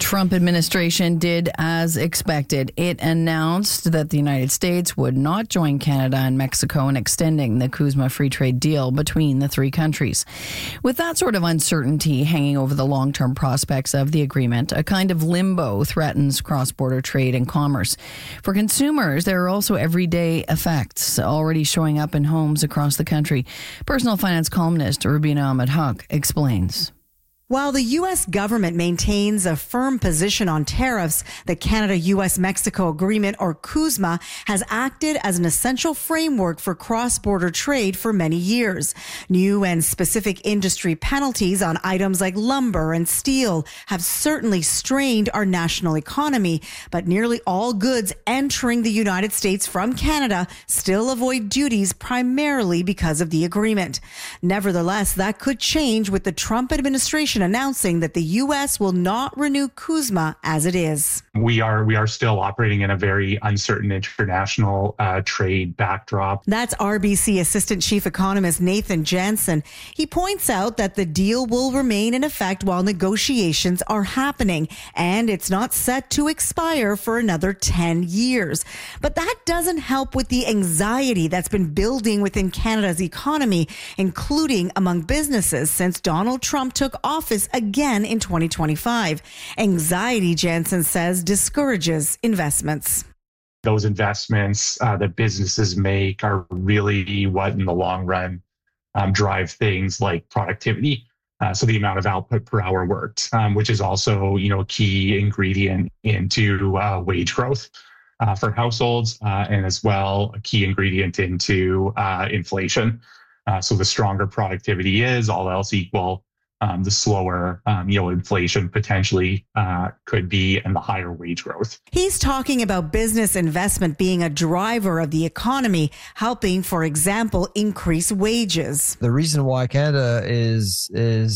Trump administration did as expected. It announced that the United States would not join Canada and Mexico in extending the CUSMA free trade deal between the three countries. With that sort of uncertainty hanging over the long-term prospects of the agreement, a kind of limbo threatens cross-border trade and commerce. For consumers, there are also everyday effects already showing up in homes across the country. Personal finance columnist Rubina Ahmed-Haq explains. While the U.S. government maintains a firm position on tariffs, the Canada-U.S.-Mexico Agreement, or CUSMA, has acted as an essential framework for cross-border trade for many years. New and specific industry penalties on items like lumber and steel have certainly strained our national economy, but nearly all goods entering the United States from Canada still avoid duties primarily because of the agreement. Nevertheless, that could change with the Trump administration announcing that the U.S. will not renew CUSMA as it is. We are still operating in a very uncertain international trade backdrop. That's RBC Assistant Chief Economist Nathan Jansen. He points out that the deal will remain in effect while negotiations are happening, and it's not set to expire for another 10 years. But that doesn't help with the anxiety that's been building within Canada's economy, including among businesses since Donald Trump took office again in 2025. Anxiety, Jansen says, discourages investments. Those investments that businesses make are really what, in the long run, drive things like productivity. So the amount of output per hour worked, which is also, a key ingredient into wage growth for households, and as well a key ingredient into inflation. So the stronger productivity is, all else equal, the slower, inflation potentially could be, and the higher wage growth. He's talking about business investment being a driver of the economy, helping, for example, increase wages. The reason why Canada is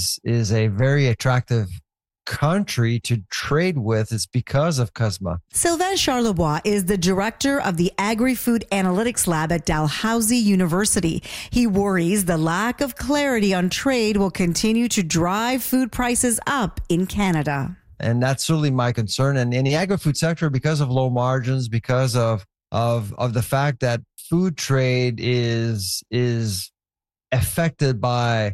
a very attractive country to trade with is because of CUSMA. Sylvain Charlebois is the director of the Agri-Food Analytics Lab at Dalhousie University. He worries the lack of clarity on trade will continue to drive food prices up in Canada. And that's certainly my concern. And in the agri-food sector, because of low margins, because of the fact that food trade is affected by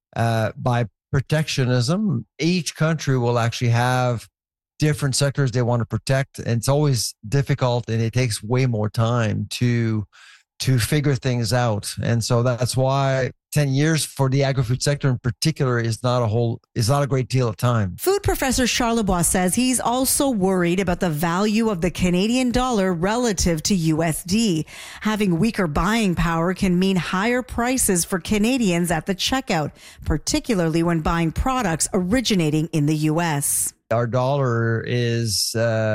protectionism, each country will actually have different sectors they want to protect. And it's always difficult, and it takes way more time to figure things out. And so that's why 10 years for the agri-food sector in particular is not a great deal of time. Food professor Charlebois says he's also worried about the value of the Canadian dollar relative to USD. Having weaker buying power can mean higher prices for Canadians at the checkout, particularly when buying products originating in the US. Our dollar is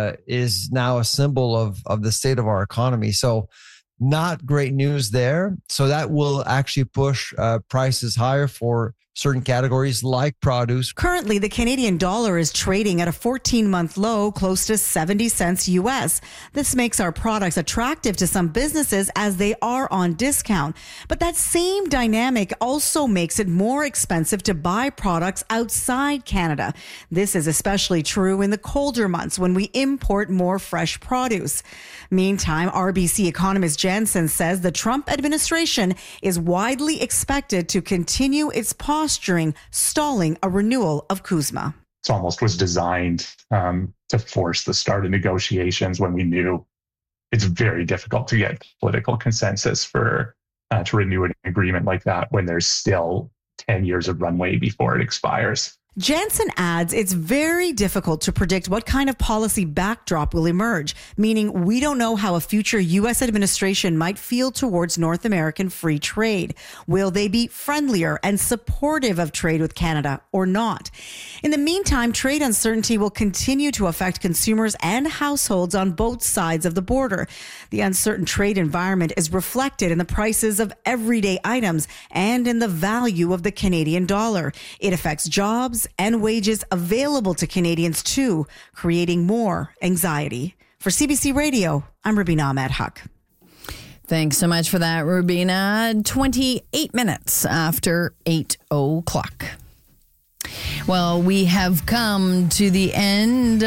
now a symbol of the state of our economy. So not great news there. So that will actually push prices higher for certain categories like produce. Currently, the Canadian dollar is trading at a 14-month low, close to 70 cents US. This makes our products attractive to some businesses as they are on discount. But that same dynamic also makes it more expensive to buy products outside Canada. This is especially true in the colder months when we import more fresh produce. Meantime, RBC economist Jansen says the Trump administration is widely expected to continue its posturing, stalling a renewal of CUSMA. It almost was designed to force the start of negotiations when we knew it's very difficult to get political consensus to renew an agreement like that when there's still 10 years of runway before it expires. Jansen adds it's very difficult to predict what kind of policy backdrop will emerge, meaning we don't know how a future U.S. administration might feel towards North American free trade. Will they be friendlier and supportive of trade with Canada or not? In the meantime, trade uncertainty will continue to affect consumers and households on both sides of the border. The uncertain trade environment is reflected in the prices of everyday items and in the value of the Canadian dollar. It affects jobs and wages available to Canadians too, creating more anxiety. For CBC Radio, I'm Rubina Ahmed-Haq. Thanks so much for that, Rubina. 28 minutes after 8 o'clock. Well, we have come to the end